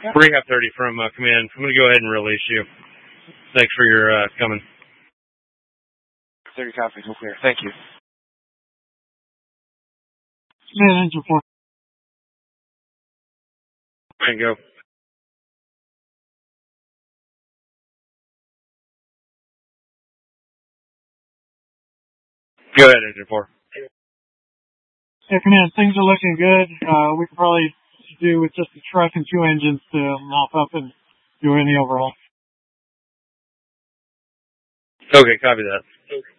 Rehab 30 from command. I'm going to go ahead and release you. Thanks for your coming. 30 copies, all clear. Thank you. Command engine 4. And go. Go ahead, engine 4. Yeah, command, things are looking good. We could probably do with just a truck and 2 engines to mop up and do any overhaul. Okay, copy that.